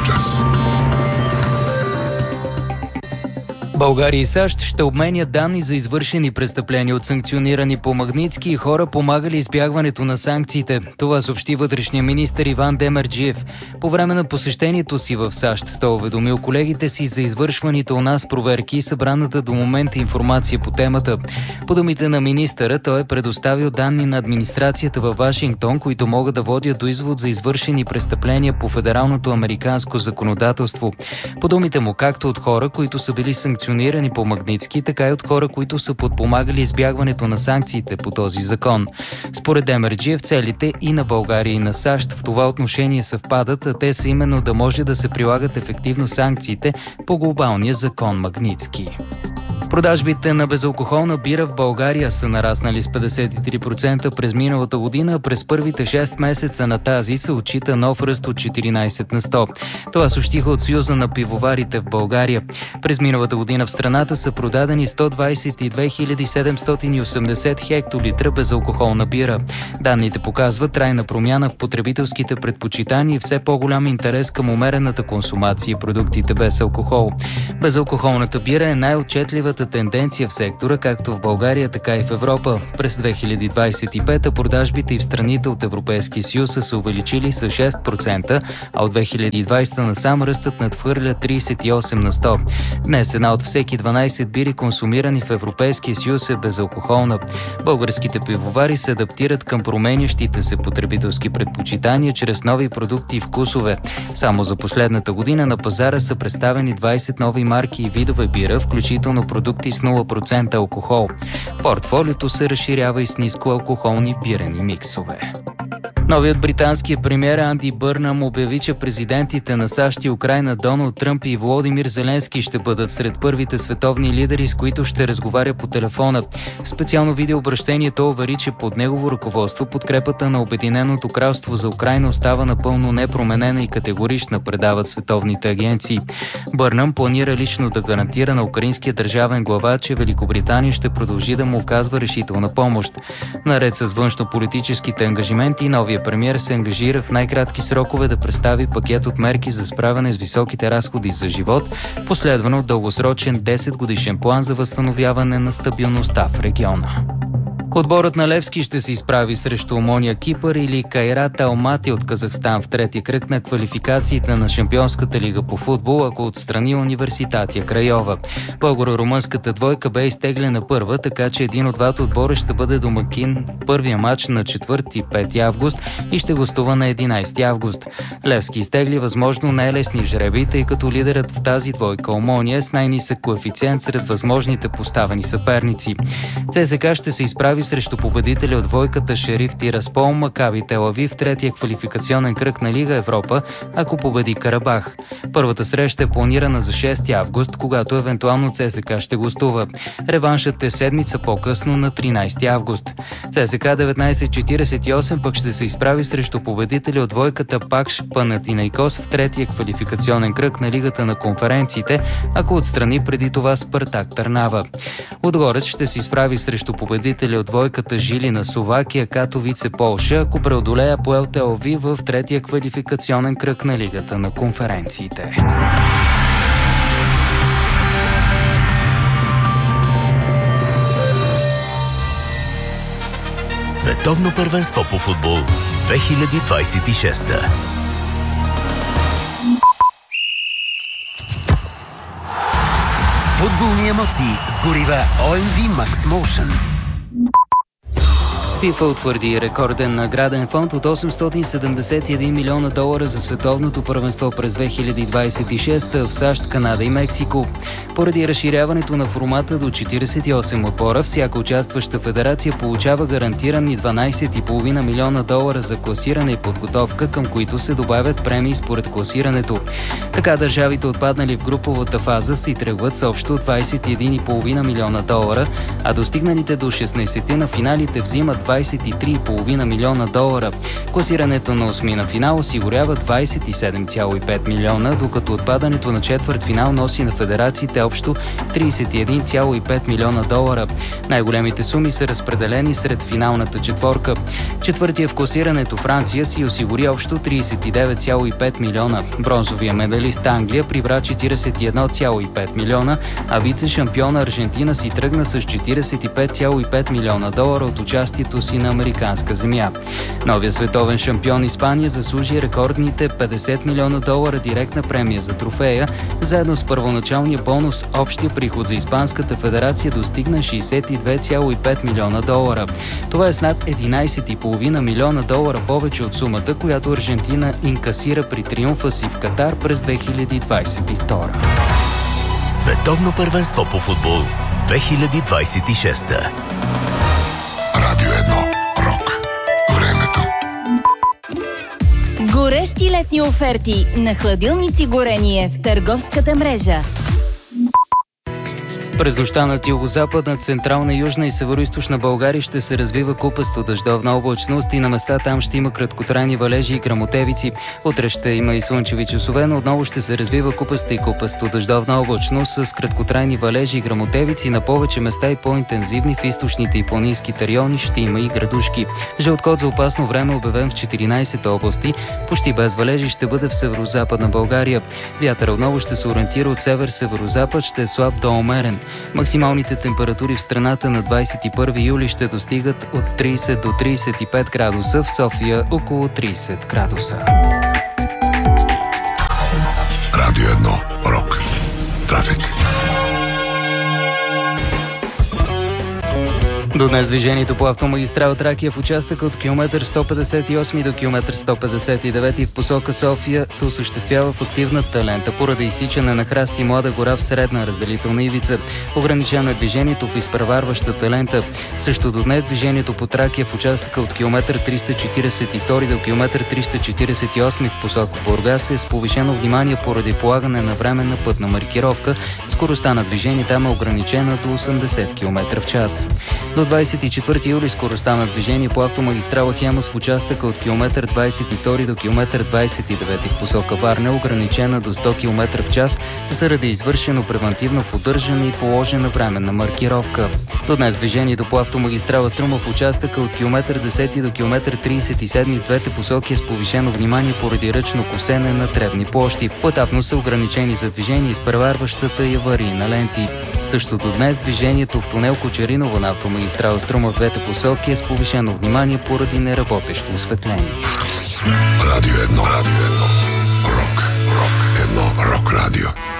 час. България и САЩ ще обменят данни за извършени престъпления от санкционирани по Магнитски и хора, помагали избягването на санкциите. Това съобщи вътрешния министър Иван Демерджиев. По време на посещението си в САЩ той уведомил колегите си за извършваните у нас проверки и събраната до момента информация по темата. По думите на министъра, той е предоставил данни на администрацията във Вашингтон, които могат да водят до извод за извършени престъпления по федералното американско законодателство. По думите му, както от хора, които са били санкционирани по Магнитски, така и от хора, които са подпомагали избягването на санкциите по този закон. Според Демерджиев, целите и на България, и на САЩ в това отношение съвпадат, а те са именно да може да се прилагат ефективно санкциите по глобалния закон Магнитски. Продажбите на безалкохолна бира в България са нараснали с 53% през миналата година, а през първите 6 месеца на тази се отчита нов ръст от 14 на 100. Това съобщиха от Съюза на пивоварите в България. През миналата година в страната са продадени 122 780 хектолитра безалкохолна бира. Данните показват трайна промяна в потребителските предпочитания и все по-голям интерес към умерената консумация и продуктите без алкохол. Безалкохолната бира е най-отчетливата тенденция в сектора, както в България, така и в Европа. През 2025 продажбите и в страните от Европейския съюз са се увеличили с 6%, а от 2020 насам ръстът надхвърля 38 на 100. Днес една от всеки 12 бири, консумирани в Европейския съюз, е безалкохолна. Българските пивовари се адаптират към променящите се потребителски предпочитания чрез нови продукти и вкусове. Само за последната година на пазара са представени 20 нови марки и видове бира, включително продукти с 0% алкохол. Портфолиото се разширява и с нискоалкохолни бирени миксове. Новият британски премиер Анди Бърнам обяви, че президентите на САЩ и Украйна Доналд Тръмп и Володимир Зеленски ще бъдат сред първите световни лидери, с които ще разговаря по телефона. В специално видеообращение той увери, че под негово ръководство подкрепата на Обединеното кралство за Украйна остава напълно непроменена и категорична, предават световните агенции. Бърнам планира лично да гарантира на украинския държавен глава, че Великобритания ще продължи да му оказва решителна помощ. Наред с външнополитическите ангажименти, новия премиер се ангажира в най-кратки срокове да представи пакет от мерки за справяне с високите разходи за живот, последвано от дългосрочен 10-годишен план за възстановяване на стабилността в региона. Отборът на Левски ще се изправи срещу Омония Кипър или Кайрат Алмати от Казахстан в третия кръг на квалификациите на Шампионската лига по футбол, ако отстрани Университатия Крайова. Българо-румънската двойка бе изтеглена първа, така че един от двата отбора ще бъде домакин в първия матч на 4-5 август и ще гостува на 11 август. Левски изтегли възможно най-лесни жребий, тъй като лидерът в тази двойка Омония с най-нисък коефициент сред възможните поставени съперници. ЦСКА ще се изправи срещу победителя от двойката Шериф Тираспол Макаби Тел Авив в третия квалификационен кръг на Лига Европа, ако победи Карабах. Първата среща е планирана за 6 август, когато евентуално ЦСКА ще гостува. Реваншът е седмица по-късно на 13 август. ЦСКА 1948 пък ще се изправи срещу победителя от двойката Пакш Панатинайкос в третия квалификационен кръг на Лигата на конференциите, ако отстрани преди това Спартак Търнава. Лудогорец ще се изправи срещу победителя от двойката Жилина Словакия, Катовице, Полша, ако преодолее Апоел Тел Авив в третия квалификационен кръг на Лигата на конференциите. Световно първенство по футбол 2026. Футболни емоции с горива OMV Max Motion. FIFA утвърди рекорден награден фонд от $871 милиона за световното първенство през 2026 в САЩ, Канада и Мексико. Поради разширяването на формата до 48 отбора, всяка участваща федерация получава гарантирани $12,5 милиона за класиране и подготовка, към които се добавят премии според класирането. Така държавите, отпаднали в груповата фаза, си тръгват с общо $21,5 милиона, а достигналите до 16 на финалите взимат 23,5 милиона долара. Класирането на осмина финал осигурява 27,5 милиона, докато отпадането на четвъртфинал носи на федерациите общо 31,5 милиона долара. Най-големите суми са разпределени сред финалната четворка. Четвъртия в класирането Франция си осигури общо 39,5 милиона. Бронзовия медалист Англия прибра 41,5 милиона, а вице-шампиона Аржентина си тръгна с 45,5 милиона долара от участието си на американска земя. Новия световен шампион Испания заслужи рекордните 50 милиона долара директна премия за трофея. Заедно с първоначалния бонус, общия приход за Испанската федерация достигна 62,5 милиона долара. Това е с над 11,5 милиона долара повече от сумата, която Аржентина инкасира при триумфа си в Катар през 2022. Световно първенство по футбол 2026. Радио 1. Рок. Времето. Горещи летни оферти на хладилници Горение в търговската мрежа. През нощта над югозападна, централна, южна и североизточна България ще се развива купесто дъждовна облачност и на места там ще има краткотрайни валежи и гръмотевици. Утре ще има и слънчеви часове, но отново ще се развива купеста и купесто дъждовна облачност с краткотрайни валежи и гръмотевици. На повече места и по-интензивни в източните и планинските райони ще има и градушки. Жълт код за опасно време обявен в 14 области. Почти без валежи ще бъде в северозападна България. Вятър отново ще се ориентира от север-северозапад, ще е слаб до умерен. Максималните температури в страната на 21 юли ще достигат от 30 до 35 градуса, в София около 30 градуса. Радио 1. Рок. Трафик. До днес движението по автомагистрала Тракия в участъка от километър 158 до километър 159 в посока София се осъществява в активната лента поради изсичане на храсти Млада гора в средна разделителна ивица. Ограничено е движението в изпреварващата лента. Също до днес движението по Тракия в участъка от километър 342 до километър 348 в посока Бургас е с повишено внимание поради полагане на временна пътна маркировка. Скоростта на движение там е ограничена до 80 км в час. До 24 юли скоростта на движение по автомагистрала Хемус в участъка от километър 22 до километър 29 в посока Варна е ограничена до 100 км в час заради извършено превантивно поддържане и положена временна маркировка. До днес движението по автомагистрала Струма в участъка от километър 10 до километър 37 в двете посоки е с повишено внимание поради ръчно косене на тревни площи. Поетапно са ограничени за движение изпреварващата и аварийна ленти. Също до днес движението в тунел Кочериново на автомагистрала Струма в двете посоки е с повишено внимание поради неработещо осветление. Радио 1. Радио 1. Рок. Рок. 1. Рок радио.